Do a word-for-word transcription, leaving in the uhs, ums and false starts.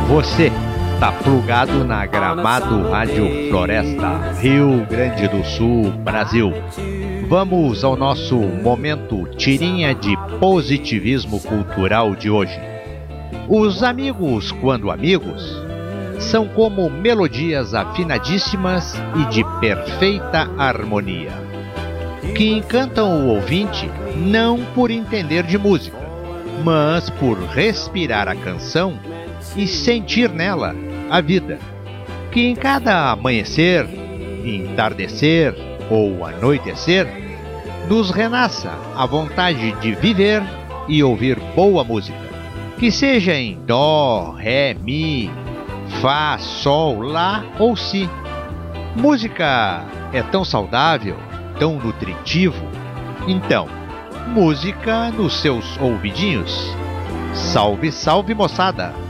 Você tá plugado na Gramado Rádio Floresta, Rio Grande do Sul, Brasil. Vamos ao nosso momento tirinha de positivismo cultural de hoje. Os amigos, quando amigos, são como melodias afinadíssimas e de perfeita harmonia, que encantam o ouvinte não por entender de música, mas por respirar a canção e sentir nela a vida, que em cada amanhecer, entardecer ou anoitecer, nos renasça a vontade de viver e ouvir boa música, que seja em dó, ré, mi, fá, sol, lá ou si. Música é tão saudável, tão nutritivo. Então, música nos seus ouvidinhos. Salve, salve, moçada!